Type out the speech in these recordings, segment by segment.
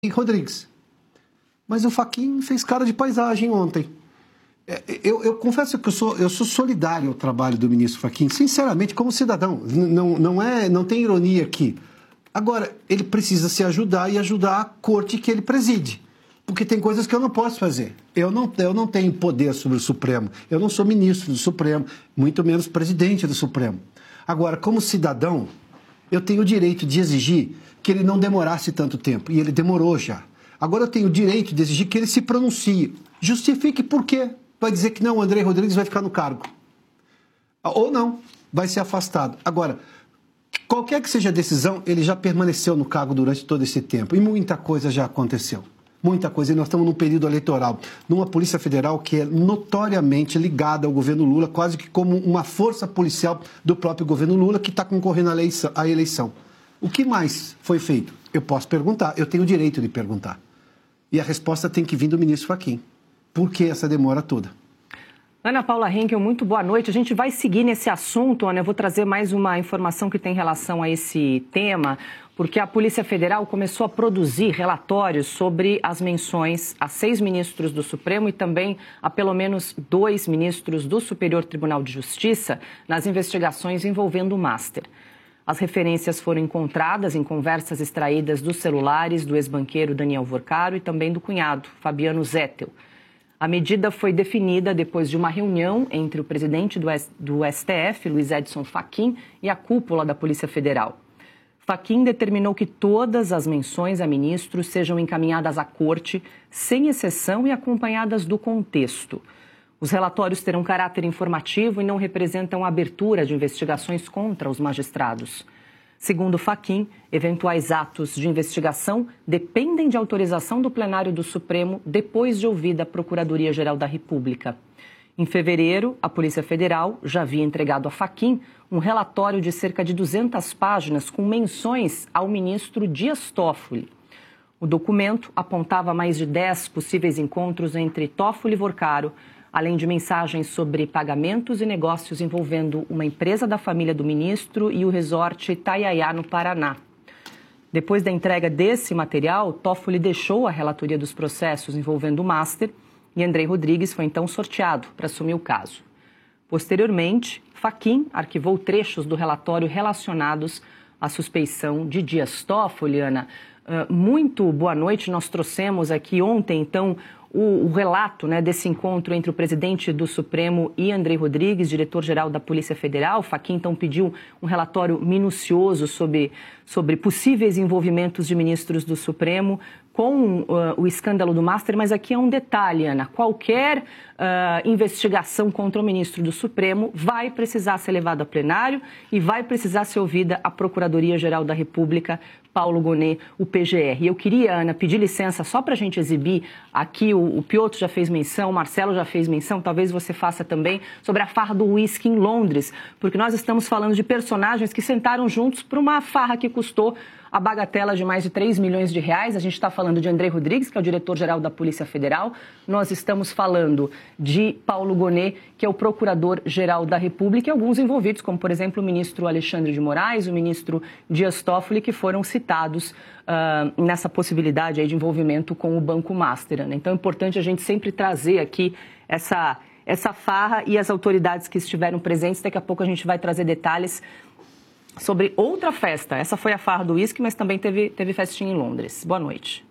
Rodrigues. Mas o Fachin fez cara de paisagem ontem. Eu confesso que eu sou solidário ao trabalho do ministro Fachin, sinceramente, como cidadão. Não tem ironia aqui. Agora, ele precisa se ajudar e ajudar a corte que ele preside. Porque tem coisas que eu não posso fazer. Eu não tenho poder sobre o Supremo. Eu não sou ministro do Supremo, muito menos presidente do Supremo. Agora, como cidadão, eu tenho o direito de exigir que ele não demorasse tanto tempo. E ele demorou já. Agora eu tenho o direito de exigir que ele se pronuncie. Justifique por quê. Vai dizer que não, o André Rodrigues vai ficar no cargo. Ou não, vai ser afastado. Agora, qualquer que seja a decisão, ele já permaneceu no cargo durante todo esse tempo. E muita coisa já aconteceu. Muita coisa. E nós estamos num período eleitoral, numa Polícia Federal que é notoriamente ligada ao governo Lula, quase que como uma força policial do próprio governo Lula que está concorrendo à eleição. O que mais foi feito? Eu posso perguntar, eu tenho o direito de perguntar. E a resposta tem que vir do ministro Fachin. Por que essa demora toda? Ana Paula Henkel, muito boa noite. A gente vai seguir nesse assunto, Ana. Eu vou trazer mais uma informação que tem relação a esse tema, porque a Polícia Federal começou a produzir relatórios sobre as menções a 6 ministros do Supremo e também a pelo menos 2 ministros do Superior Tribunal de Justiça nas investigações envolvendo o Master. As referências foram encontradas em conversas extraídas dos celulares do ex-banqueiro Daniel Vorcaro e também do cunhado, Fabiano Zettel. A medida foi definida depois de uma reunião entre o presidente do STF, Luiz Edson Fachin, e a cúpula da Polícia Federal. Fachin determinou que todas as menções a ministros sejam encaminhadas à corte, sem exceção e acompanhadas do contexto. Os relatórios terão caráter informativo e não representam abertura de investigações contra os magistrados. Segundo Fachin, eventuais atos de investigação dependem de autorização do plenário do Supremo depois de ouvida a Procuradoria-Geral da República. Em fevereiro, a Polícia Federal já havia entregado a Fachin um relatório de cerca de 200 páginas com menções ao ministro Dias Toffoli. O documento apontava mais de 10 possíveis encontros entre Toffoli e Vorcaro, além de mensagens sobre pagamentos e negócios envolvendo uma empresa da família do ministro e o resort Itaiaiá, no Paraná. Depois da entrega desse material, Toffoli deixou a relatoria dos processos envolvendo o Master e André Rodrigues foi então sorteado para assumir o caso. Posteriormente, Fachin arquivou trechos do relatório relacionados à suspeição de Dias Toffoli. Ana, muito boa noite. Nós trouxemos aqui ontem, então, o relato, né, desse encontro entre o presidente do Supremo e André Rodrigues, diretor-geral da Polícia Federal. Fachin, então, pediu um relatório minucioso sobre possíveis envolvimentos de ministros do Supremo com o escândalo do Master, mas aqui é um detalhe, Ana. Qualquer investigação contra o ministro do Supremo vai precisar ser levada a plenário e vai precisar ser ouvida a Procuradoria-Geral da República, Paulo Gonet, o PGR. E eu queria, Ana, pedir licença só para a gente exibir aqui, o Piotr já fez menção, o Marcelo já fez menção, talvez você faça também, sobre a farra do uísque em Londres, porque nós estamos falando de personagens que sentaram juntos para uma farra que custou a bagatela de mais de 3 milhões de reais. A gente está falando de André Rodrigues, que é o diretor-geral da Polícia Federal. Nós estamos falando de Paulo Gonet, que é o procurador-geral da República, e alguns envolvidos, como, por exemplo, o ministro Alexandre de Moraes, o ministro Dias Toffoli, que foram citados nessa possibilidade aí de envolvimento com o Banco Master, né? Então é importante a gente sempre trazer aqui essa farra e as autoridades que estiveram presentes. Daqui a pouco a gente vai trazer detalhes sobre outra festa. Essa foi a farra do uísque, mas também teve festinha em Londres. Boa noite.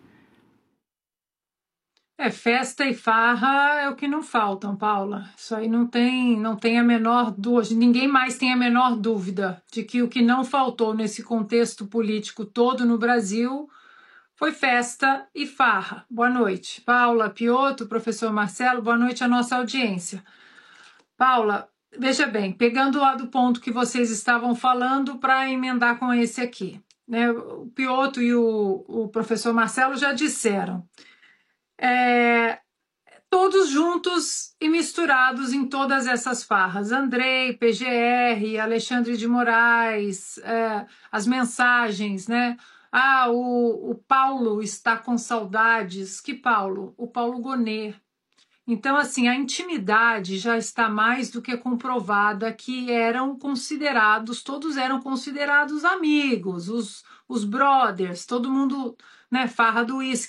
Festa e farra é o que não faltam, Paula. Isso aí não tem a menor dúvida, ninguém mais tem a menor dúvida de que o que não faltou nesse contexto político todo no Brasil foi festa e farra. Boa noite, Paula, Piotr, professor Marcelo, boa noite à nossa audiência. Paula, veja bem, pegando lá do ponto que vocês estavam falando para emendar com esse aqui, né? O Piotr e o professor Marcelo já disseram. Todos juntos e misturados em todas essas farras. Andrei, PGR, Alexandre de Moraes, as mensagens, né? O Paulo está com saudades. Que Paulo? O Paulo Gonet. Então, assim, a intimidade já está mais do que comprovada que todos eram considerados amigos, os brothers, todo mundo né, farra do uísque.